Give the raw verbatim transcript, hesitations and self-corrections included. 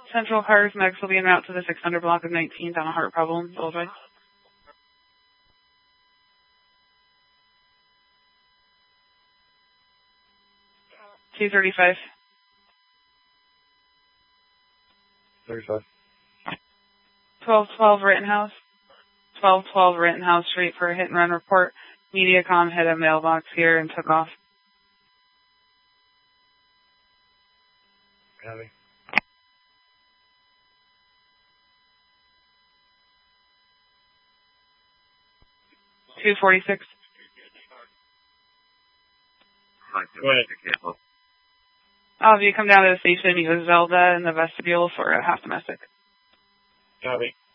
Central cars next will be en route to the six hundred block of nineteenth on a heart problem. Boulevard. two thirty-five. thirty-five. twelve twelve Rittenhouse. twelve twelve Rittenhouse Street for a hit and run report. Mediacom hit a mailbox here and took off. Copy. two forty-six. Go ahead. Oh, if you come down to the station, use Zelda in the vestibule for a half domestic. Copy.